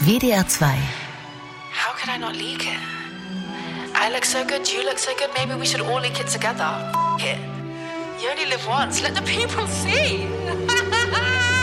WDR 2. How could I not leak it? I look so good, you look so good, maybe we should all leak it together. F it. You only live once, let the people see.